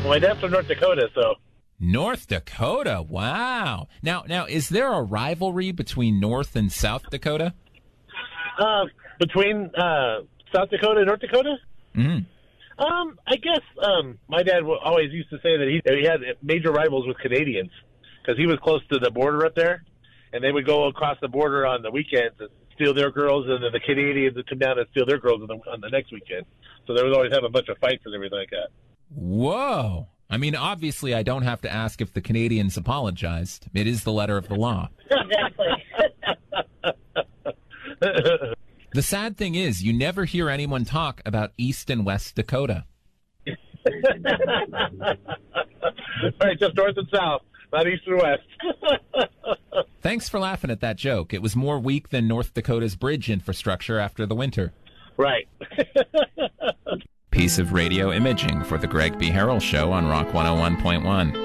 Well, my dad's from North Dakota, so. North Dakota, wow. Now, is there a rivalry between North and South Dakota? Between South Dakota and North Dakota? Mm-hmm. I guess my dad always used to say that he had major rivals with Canadians because he was close to the border up there, and they would go across the border on the weekends and steal their girls, and then the Canadians would come down and steal their girls on the next weekend. So they would always have a bunch of fights and everything like that. Whoa. I mean, obviously, I don't have to ask if the Canadians apologized. It is the letter of the law. Exactly. The sad thing is, you never hear anyone talk about East and West Dakota. Right, just north and south, not east and west. Thanks for laughing at that joke. It was more weak than North Dakota's bridge infrastructure after the winter. Right. Piece of radio imaging for the Greg B. Harrell Show on Rock 101.1.